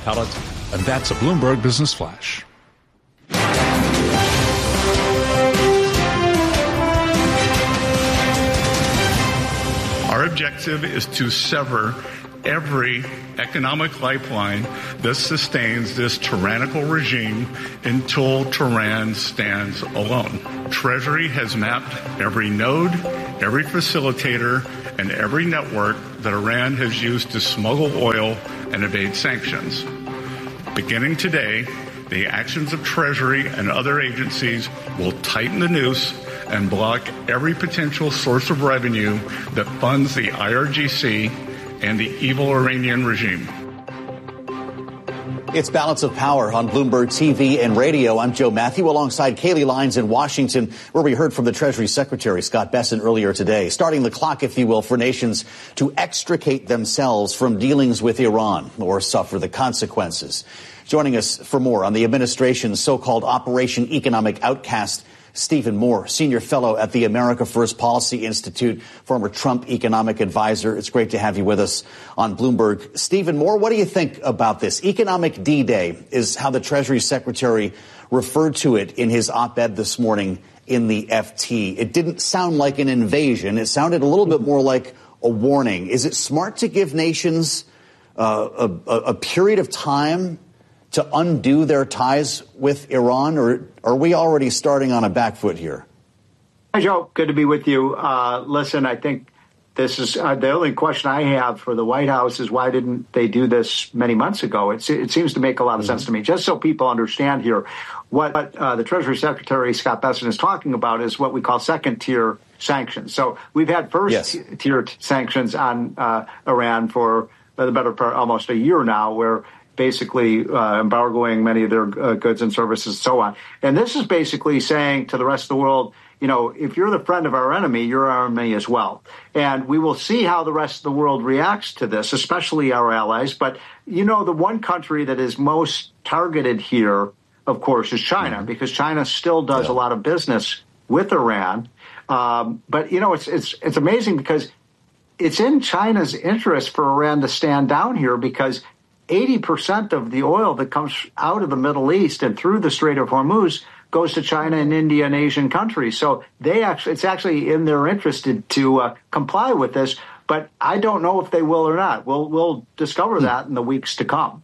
pallet. And that's a Bloomberg Business Flash. Our objective is to sever every economic lifeline that sustains this tyrannical regime until Tehran stands alone. Treasury has mapped every node, every facilitator, and every network that Iran has used to smuggle oil and evade sanctions. Beginning today, the actions of Treasury and other agencies will tighten the noose and block every potential source of revenue that funds the IRGC and the evil Iranian regime. It's Balance of Power on Bloomberg TV and radio. I'm Joe Matthew alongside Kayleigh Lines in Washington, where we heard from the Treasury Secretary, Scott Bessent, earlier today, starting the clock, if you will, for nations to extricate themselves from dealings with Iran or suffer the consequences. Joining us for more on the administration's so-called Operation Economic Outcast, Stephen Moore, senior fellow at the America First Policy Institute, former Trump economic advisor. It's great to have you with us on Bloomberg. Stephen Moore, what do you think about this? Economic D-Day is how the Treasury Secretary referred to it in his op-ed this morning in the FT. It didn't sound like an invasion. It sounded a little bit more like a warning. Is it smart to give nations a period of time to undo their ties with Iran, or are we already starting on a back foot here? Hi, Joe. Good to be with you. Listen, I think this is the only question I have for the White House is why didn't they do this many months ago? It seems to make a lot of sense to me. Just so people understand here, what the Treasury Secretary, Scott Bessent, is talking about is what we call second-tier sanctions. So we've had first-tier sanctions on Iran for the better part almost a year now, where basically embargoing many of their goods and services and so on. And this is basically saying to the rest of the world, you know, if you're the friend of our enemy, you're our enemy as well. And we will see how the rest of the world reacts to this, especially our allies. But, you know, the one country that is most targeted here, of course, is China, because China still does a lot of business with Iran. But, you know, it's amazing because it's in China's interest for Iran to stand down here, because 80% of the oil that comes out of the Middle East and through the Strait of Hormuz goes to China and India and Asian countries. So it's actually in their interest to comply with this. But I don't know if they will or not. We'll discover that in the weeks to come.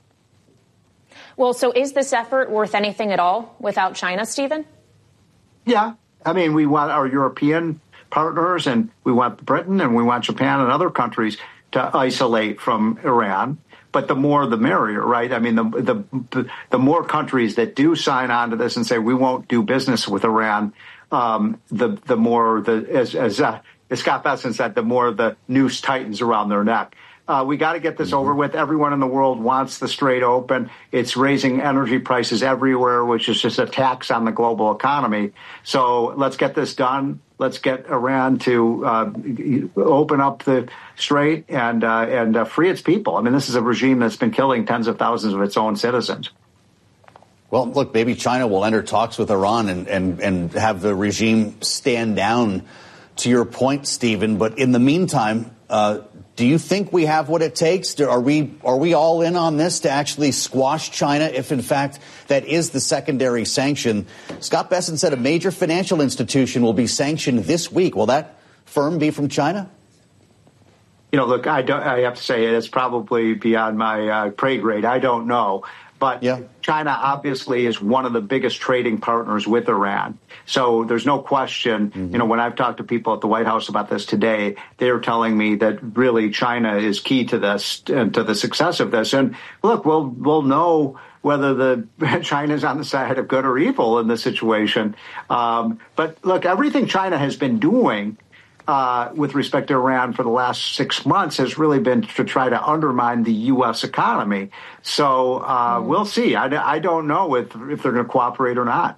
Well, so is this effort worth anything at all without China, Stephen? Yeah. I mean, we want our European partners, and we want Britain, and we want Japan and other countries to isolate from Iran. But the more, the merrier, right? I mean, the more countries that do sign on to this and say we won't do business with Iran, the more as Scott Bessent said, the more the noose tightens around their neck. We got to get this over with. Everyone in the world wants the strait open. It's raising energy prices everywhere, which is just a tax on the global economy. So let's get this done. Let's get Iran to open up the strait and free its people. I mean, this is a regime that's been killing tens of thousands of its own citizens. Well, look, maybe China will enter talks with Iran and have the regime stand down, to your point, Stephen. But in the meantime, do you think we have what it takes? Are we all in on this to actually squash China if, in fact, that is the secondary sanction? Scott Bessent said a major financial institution will be sanctioned this week. Will that firm be from China? You know, look, I have to say it's probably beyond my pay grade. I don't know. But China obviously is one of the biggest trading partners with Iran. So there's no question, you know, when I've talked to people at the White House about this today, they're telling me that really China is key to this and to the success of this. And look, we'll know whether China's on the side of good or evil in this situation. But look, everything China has been doing with respect to Iran for the last 6 months has really been to try to undermine the U.S. economy. So we'll see. I don't know if they're going to cooperate or not.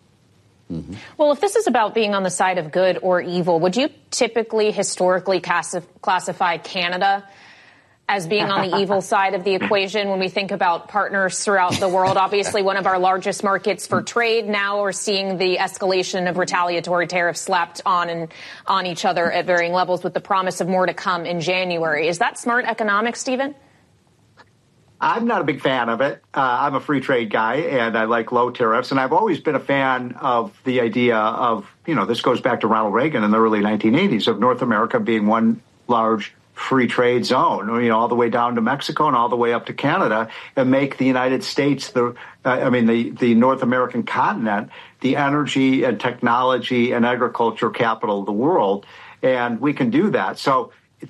Well, if this is about being on the side of good or evil, would you typically historically classify Canada as being on the evil side of the equation when we think about partners throughout the world? Obviously, one of our largest markets for trade. Now we're seeing the escalation of retaliatory tariffs slapped on each other at varying levels with the promise of more to come in January. Is that smart economics, Stephen? I'm not a big fan of it. I'm a free trade guy, and I like low tariffs. And I've always been a fan of the idea of, this goes back to Ronald Reagan in the early 1980s, of North America being one large free trade zone, all the way down to Mexico and all the way up to Canada, and make the United States, the North American continent, the energy and technology and agriculture capital of the world. And we can do that. So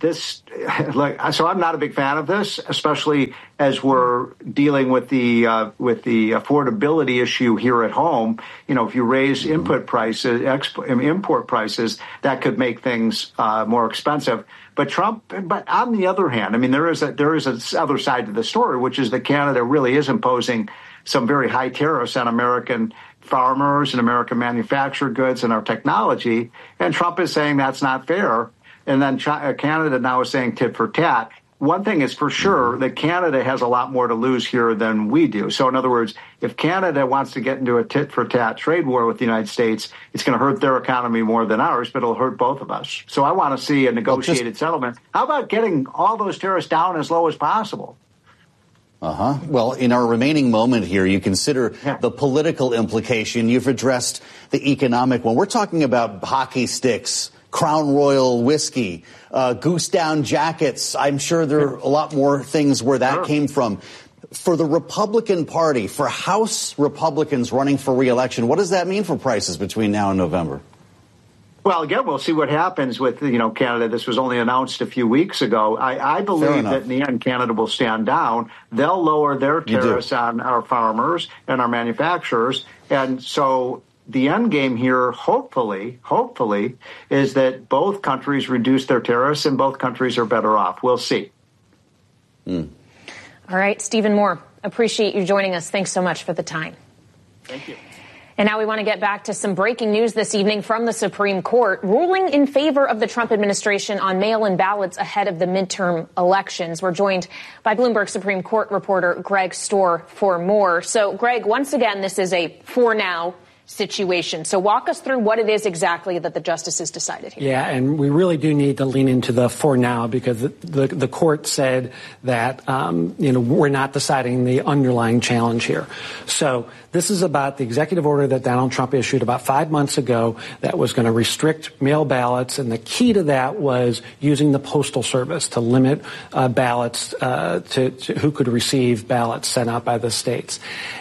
I'm not a big fan of this, especially as we're dealing with the affordability issue here at home. If you raise import prices, that could make things more expensive. But on the other hand, there is a other side to the story, which is that Canada really is imposing some very high tariffs on American farmers and American manufactured goods and our technology. And Trump is saying that's not fair. And then Canada now is saying tit for tat. One thing is for sure that Canada has a lot more to lose here than we do. So in other words, if Canada wants to get into a tit for tat trade war with the United States, it's going to hurt their economy more than ours, but it'll hurt both of us. So I want to see a negotiated settlement. How about getting all those tariffs down as low as possible? Well, in our remaining moment here, you consider the political implication. You've addressed the economic one. We're talking about hockey sticks, Crown Royal whiskey, goose down jackets. I'm sure there are a lot more things where that came from. For the Republican Party, for House Republicans running for re-election, what does that mean for prices between now and November? Well, again, we'll see what happens with, Canada. This was only announced a few weeks ago. I believe that in the end, Canada will stand down. They'll lower their tariffs on our farmers and our manufacturers. And so the end game here, hopefully, is that both countries reduce their tariffs and both countries are better off. We'll see. All right, Stephen Moore, appreciate you joining us. Thanks so much for the time. Thank you. And now we want to get back to some breaking news this evening from the Supreme Court, ruling in favor of the Trump administration on mail-in ballots ahead of the midterm elections. We're joined by Bloomberg Supreme Court reporter Greg Stohr for more. So, Greg, once again, this is a for now situation. So walk us through what it is exactly that the justices decided here. Yeah, and we really do need to lean into the for now because the court said that, we're not deciding the underlying challenge here. So this is about the executive order that Donald Trump issued about 5 months ago that was going to restrict mail ballots. And the key to that was using the Postal Service to limit ballots to who could receive ballots sent out by the states.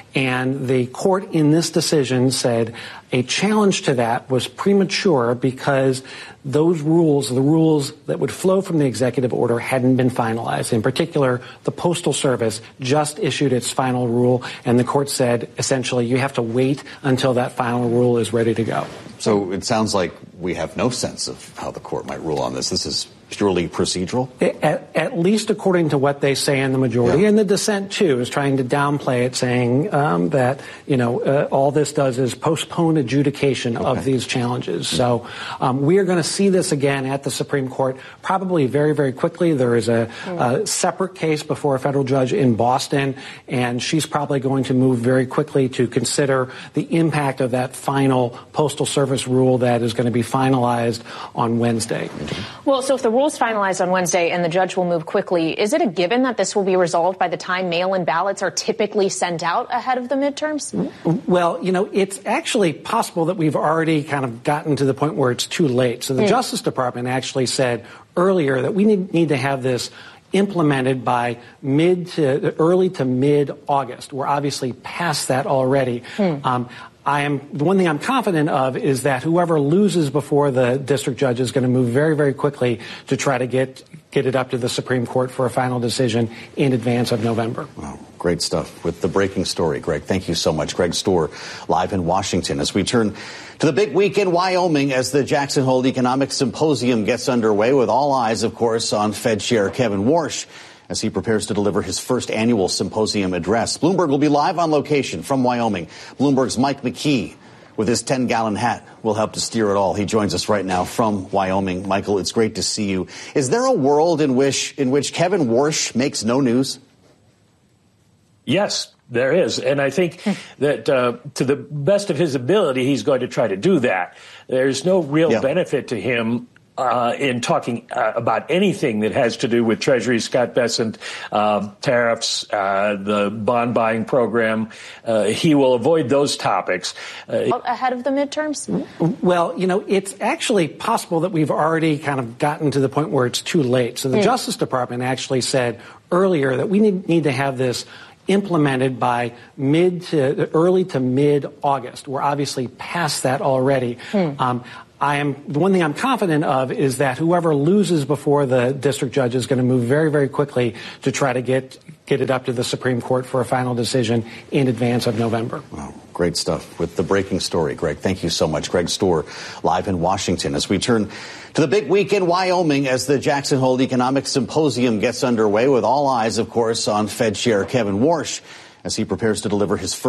And the court in this decision said a challenge to that was premature because those rules, the rules that would flow from the executive order, hadn't been finalized. In particular, the Postal Service just issued its final rule, and the court said, essentially, you have to wait until that final rule is ready to go. So it sounds like we have no sense of how the court might rule on this. This is purely procedural? At least according to what they say in the majority. Yeah. And the dissent, too, is trying to downplay it, saying that, all this does is postpone adjudication of these challenges. So we are going to see this again at the Supreme Court probably very, very quickly. There is a separate case before a federal judge in Boston, and she's probably going to move very quickly to consider the impact of that final Postal Service rule that is going to be finalized on Wednesday. Well, so if the rule's finalized on Wednesday and the judge will move quickly, is it a given that this will be resolved by the time mail-in ballots are typically sent out ahead of the midterms? Well, it's actually possible that we've already kind of gotten to the point where it's too late. So the Justice Department actually said earlier that we need to have this implemented by early to mid-August. We're obviously past that already. The one thing I'm confident of is that whoever loses before the district judge is going to move very, very quickly to try to get it up to the Supreme Court for a final decision in advance of November. Wow, great stuff with the breaking story, Greg. Thank you so much. Greg Stohr, live in Washington. As we turn to the big week in Wyoming as the Jackson Hole Economic Symposium gets underway, with all eyes, of course, on Fed Chair Kevin Warsh as he prepares to deliver his first annual symposium address. Bloomberg will be live on location from Wyoming. Bloomberg's Mike McKee, with his 10-gallon hat, will help to steer it all. He joins us right now from Wyoming. Michael, it's great to see you. Is there a world in which Kevin Warsh makes no news? Yes, there is. And I think that to the best of his ability, he's going to try to do that. There's no real benefit to him in talking about anything that has to do with Treasury, Scott Bessent, tariffs, the bond buying program. He will avoid those topics. Ahead of the midterms? Well, it's actually possible that we've already kind of gotten to the point where it's too late. So the Justice Department actually said earlier that we need to have this implemented by early to mid-August. We're obviously past that already. The one thing I'm confident of is that whoever loses before the district judge is going to move very, very quickly to try to get it up to the Supreme Court for a final decision in advance of November. Wow, great stuff with the breaking story, Greg. Thank you so much. Greg Stohr, live in Washington. As we turn to the big week in Wyoming as the Jackson Hole Economic Symposium gets underway with all eyes, of course, on Fed Chair Kevin Warsh as he prepares to deliver his first